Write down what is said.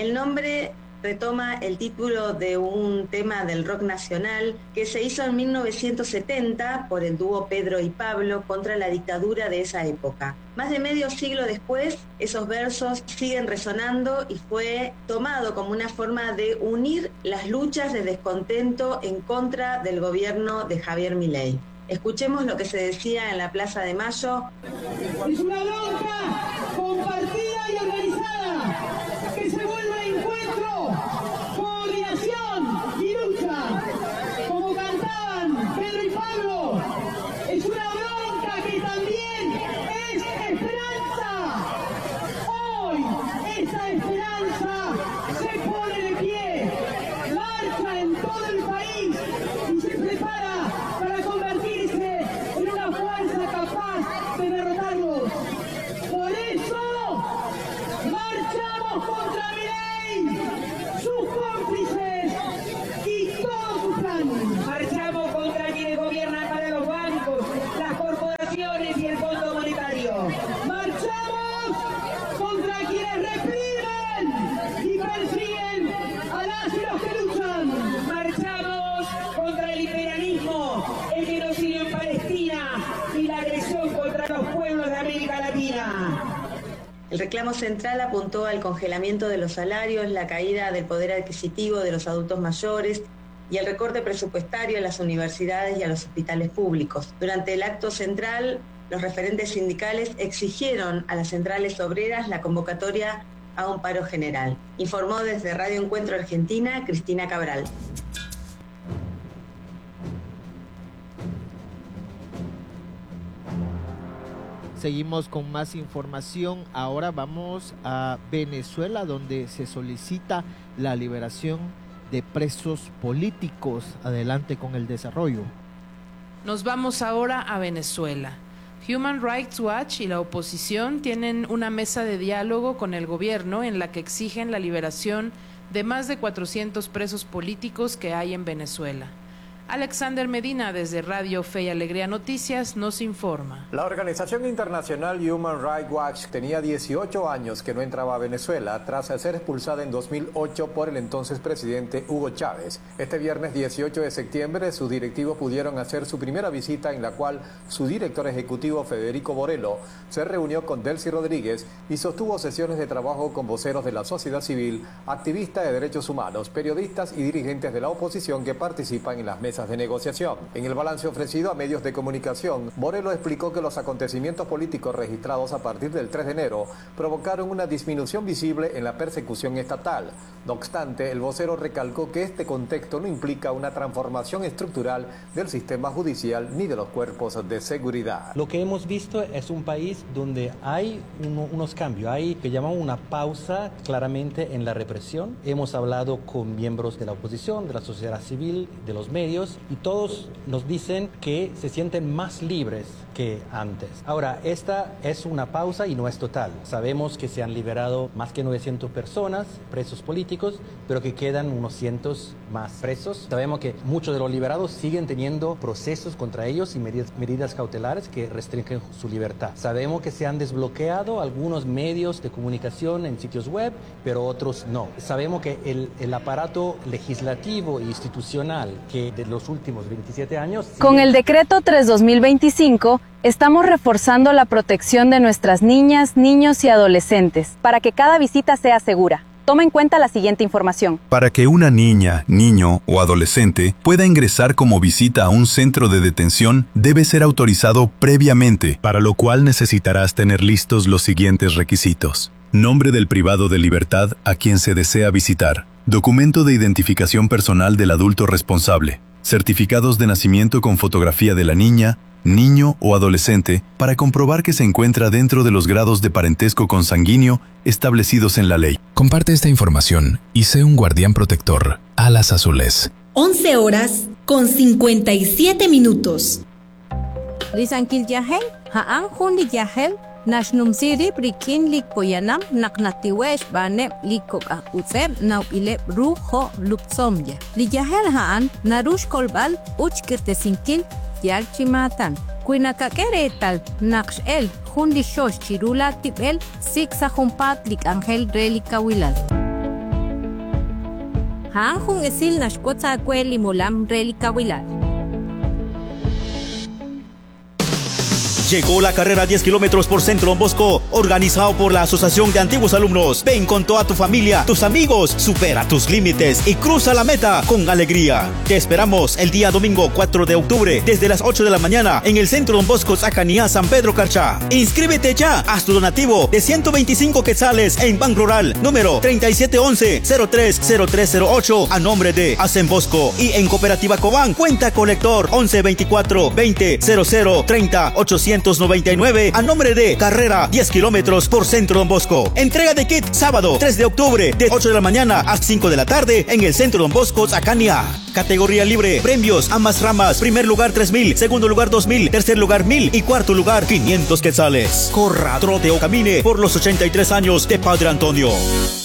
El nombre retoma el título de un tema del rock nacional que se hizo en 1970 por el dúo Pedro y Pablo contra la dictadura de esa época. Más de medio siglo después, esos versos siguen resonando y fue tomado como una forma de unir las luchas de descontento en contra del gobierno de Javier Milei. Escuchemos lo que se decía en la Plaza de Mayo. Es una bronca compartida y organizada que se vuelve encuentro, coordinación y lucha, como cantaban Pedro y Pablo. Es una bronca que también es esperanza. Hoy esa esperanza se pone de pie, marcha en todo el país y se prepara para convertirse en una fuerza capaz de derrotarlos. Por eso marchamos contra Milei, sus cómplices y todo su plan. Marchamos contra quienes gobiernan para los bancos, las corporaciones y el Fondo Monetario. Marchamos contra quienes reprimen y persiguen a las y los que luchan. Marchamos contra el imperialismo, el genocidio en Palestina y la agresión contra los pueblos de América Latina. El reclamo central apuntó al congelamiento de los salarios, la caída del poder adquisitivo de los adultos mayores y el recorte presupuestario en las universidades y a los hospitales públicos. Durante el acto central, los referentes sindicales exigieron a las centrales obreras la convocatoria a un paro general. Informó desde Radio Encuentro Argentina, Cristina Cabral. Seguimos con más información. Ahora vamos a Venezuela, donde se solicita la liberación de presos políticos. Adelante con el desarrollo. Nos vamos ahora a Venezuela. Human Rights Watch y la oposición tienen una mesa de diálogo con el gobierno en la que exigen la liberación de más de 400 presos políticos que hay en Venezuela. Alexander Medina, desde Radio Fe y Alegría Noticias, nos informa. La organización internacional Human Rights Watch tenía 18 años que no entraba a Venezuela tras ser expulsada en 2008 por el entonces presidente Hugo Chávez. Este viernes 18 de septiembre, sus directivos pudieron hacer su primera visita, en la cual su director ejecutivo Federico Borello se reunió con Delcy Rodríguez y sostuvo sesiones de trabajo con voceros de la sociedad civil, activistas de derechos humanos, periodistas y dirigentes de la oposición que participan en las mesas de negociación. En el balance ofrecido a medios de comunicación, Borello explicó que los acontecimientos políticos registrados a partir del 3 de enero provocaron una disminución visible en la persecución estatal. No obstante, el vocero recalcó que este contexto no implica una transformación estructural del sistema judicial ni de los cuerpos de seguridad. Lo que hemos visto es un país donde hay unos cambios, hay que llamamos una pausa claramente en la represión. Hemos hablado con miembros de la oposición, de la sociedad civil, de los medios, y todos nos dicen que se sienten más libres que antes. Ahora, esta es una pausa y no es total. Sabemos que se han liberado más que 900 personas, presos políticos, pero que quedan unos cientos más presos. Sabemos que muchos de los liberados siguen teniendo procesos contra ellos y medidas cautelares que restringen su libertad. Sabemos que se han desbloqueado algunos medios de comunicación en sitios web, pero otros no. Sabemos que el aparato legislativo e institucional que de los últimos 27 años... Con el decreto 3/2025, estamos reforzando la protección de nuestras niñas, niños y adolescentes para que cada visita sea segura. Toma en cuenta la siguiente información. Para que una niña, niño o adolescente pueda ingresar como visita a un centro de detención, debe ser autorizado previamente, para lo cual necesitarás tener listos los siguientes requisitos: nombre del privado de libertad a quien se desea visitar, documento de identificación personal del adulto responsable, certificados de nacimiento con fotografía de la niña, niño o adolescente para comprobar que se encuentra dentro de los grados de parentesco consanguíneo establecidos en la ley. Comparte esta información y sé un guardián protector. Alas Azules. 11 horas con 57 minutos. Risankil Yahel, Haan Hundi Yahel, Nashnum Siri, Brikin Lik Poyanam, Naknatiwesh, Bane, Likoka, Ufer, Nau Ile, Ruho, Lupsomya. Liyahel Haan, Narush Kolbal, Uchkirtesinkil, Yalchimatan. Kuinakakeretal, Naksh El, Hundi Shosh, Chirula Tibel, Siksa Humpat, Lik Angel Relika Wilal. Hanjun esil nashkota kweli molam relikawilal. Llegó la carrera 10 kilómetros por Centro Don Bosco, organizado por la Asociación de Antiguos Alumnos. Ven con toda tu familia, tus amigos, supera tus límites y cruza la meta con alegría. Te esperamos el día domingo 4 de octubre desde las 8 de la mañana en el Centro Don Bosco, Zacanías, San Pedro Carchá. Inscríbete ya, haz tu donativo de 125 quetzales en Ban Rural, número 3711-030308 a nombre de Hacen Bosco, y en Cooperativa Cobán, cuenta colector 1124-2000-30-899 a nombre de Carrera 10 kilómetros por Centro Don Bosco. Entrega de kit sábado 3 de octubre de 8 de la mañana a 5 de la tarde en el Centro Don Bosco, Zacanías. Categoría libre, premios ambas ramas: primer lugar 3,000, segundo lugar 2,000, tercer lugar 1,000 y cuarto lugar 500 quetzales. Corra, trote o camine por los 83 años de Padre Antonio.